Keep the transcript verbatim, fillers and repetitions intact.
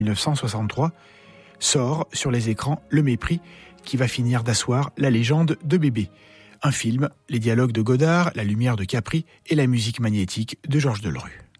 dix-neuf cent soixante-trois, sort sur les écrans Le Mépris, qui va finir d'asseoir la légende de Bébé. Un film, les dialogues de Godard, la lumière de Capri et la musique magnétique de Georges Delerue.